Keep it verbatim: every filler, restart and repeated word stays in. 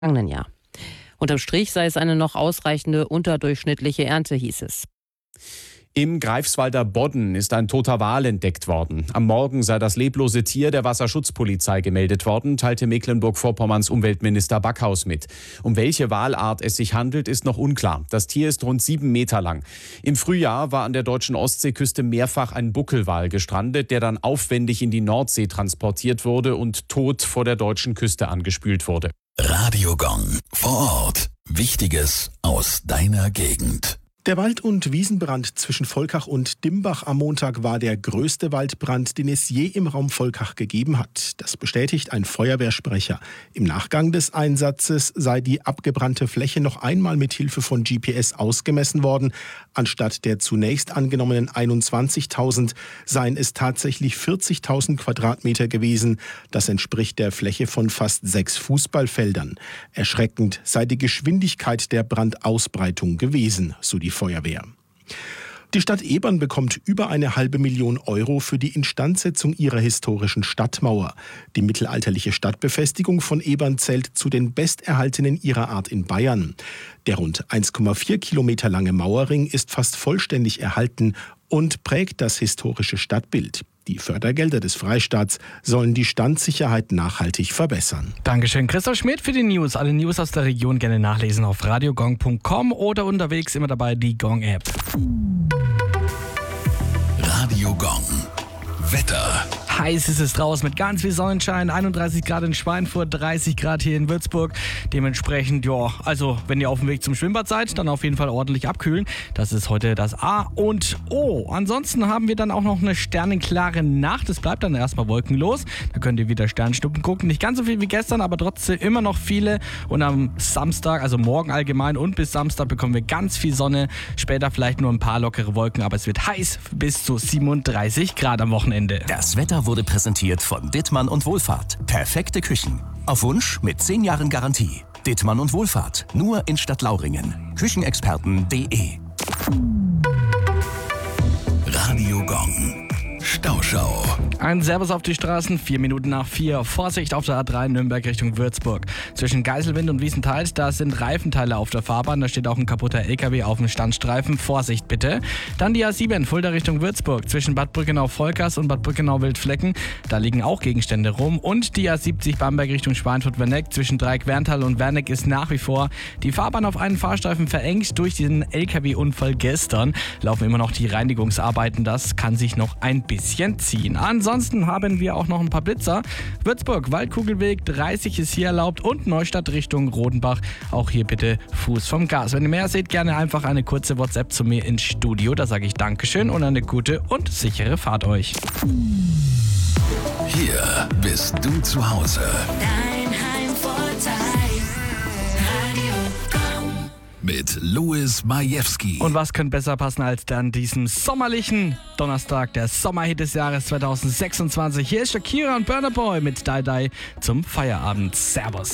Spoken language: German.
vergangenen Jahr. Unterm Strich sei es eine noch ausreichende unterdurchschnittliche Ernte, hieß es. Im Greifswalder Bodden ist ein toter Wal entdeckt worden. Am Morgen sei das leblose Tier der Wasserschutzpolizei gemeldet worden, teilte Mecklenburg-Vorpommerns Umweltminister Backhaus mit. Um welche Walart es sich handelt, ist noch unklar. Das Tier ist rund sieben Meter lang. Im Frühjahr war an der deutschen Ostseeküste mehrfach ein Buckelwal gestrandet, der dann aufwendig in die Nordsee transportiert wurde und tot vor der deutschen Küste angespült wurde. Radio Gong vor Ort. Wichtiges aus deiner Gegend. Der Wald- und Wiesenbrand zwischen Volkach und Dimbach am Montag war der größte Waldbrand, den es je im Raum Volkach gegeben hat. Das bestätigt ein Feuerwehrsprecher. Im Nachgang des Einsatzes sei die abgebrannte Fläche noch einmal mit Hilfe von G P S ausgemessen worden. Anstatt der zunächst angenommenen einundzwanzigtausend seien es tatsächlich vierzigtausend Quadratmeter gewesen. Das entspricht der Fläche von fast sechs Fußballfeldern. Erschreckend sei die Geschwindigkeit der Brandausbreitung gewesen, so die Feuerwehr. Die Stadt Ebern bekommt über eine halbe Million Euro für die Instandsetzung ihrer historischen Stadtmauer. Die mittelalterliche Stadtbefestigung von Ebern zählt zu den besterhaltenen ihrer Art in Bayern. Der rund eins Komma vier Kilometer lange Mauerring ist fast vollständig erhalten und prägt das historische Stadtbild. Die Fördergelder des Freistaats sollen die Standsicherheit nachhaltig verbessern. Dankeschön, Christoph Schmidt für die News. Alle News aus der Region gerne nachlesen auf radiogong punkt com oder unterwegs immer dabei die Gong-App. Radio Gong. Wetter. Heiß ist es draußen mit ganz viel Sonnenschein, einunddreißig Grad in Schweinfurt, dreißig Grad hier in Würzburg. Dementsprechend, ja, also wenn ihr auf dem Weg zum Schwimmbad seid, dann auf jeden Fall ordentlich abkühlen. Das ist heute das A und O. Ansonsten haben wir dann auch noch eine sternenklare Nacht. Es bleibt dann erstmal wolkenlos. Da könnt ihr wieder Sternschnuppen gucken. Nicht ganz so viel wie gestern, aber trotzdem immer noch viele. Und am Samstag, also morgen allgemein und bis Samstag bekommen wir ganz viel Sonne. Später vielleicht nur ein paar lockere Wolken, aber es wird heiß bis zu siebenunddreißig Grad am Wochenende. Das Wetter wurde präsentiert von Dittmann und Wohlfahrt. Perfekte Küchen. Auf Wunsch mit zehn Jahren Garantie. Dittmann und Wohlfahrt. Nur in Stadtlauringen. Küchenexperten punkt de. Radio Gong. Stauschau. Ein Servus auf die Straßen, vier Minuten nach vier. Vorsicht auf der A drei Nürnberg Richtung Würzburg. Zwischen Geiselwind und Wiesenthal, da sind Reifenteile auf der Fahrbahn. Da steht auch ein kaputter L K W auf dem Standstreifen. Vorsicht bitte. Dann die A sieben, Fulda Richtung Würzburg. Zwischen Bad Brückenau-Volkers und Bad Brückenau-Wildflecken. Da liegen auch Gegenstände rum. Und die A siebzig Bamberg Richtung Schweinfurt-Werneck. Zwischen Dreieck-Werntal und Werneck ist nach wie vor die Fahrbahn auf einen Fahrstreifen verengt. Durch diesen L K W-Unfall gestern laufen immer noch die Reinigungsarbeiten. Das kann sich noch ein bisschen ziehen. Ansonsten haben wir auch noch ein paar Blitzer. Würzburg, Waldkugelweg, dreißig ist hier erlaubt und Neustadt Richtung Rodenbach. Auch hier bitte Fuß vom Gas. Wenn ihr mehr seht, gerne einfach eine kurze WhatsApp zu mir ins Studio. Da sage ich Dankeschön und eine gute und sichere Fahrt euch. Hier bist du zu Hause. Dein Heimvorteil. Radio Gong. Mit Louis Majewski. Und was könnte besser passen als dann diesem sommerlichen Donnerstag, der Sommerhit des Jahres zweitausendsechsundzwanzig. Hier ist Shakira und Burna Boy mit Die Die zum Feierabend. Servus.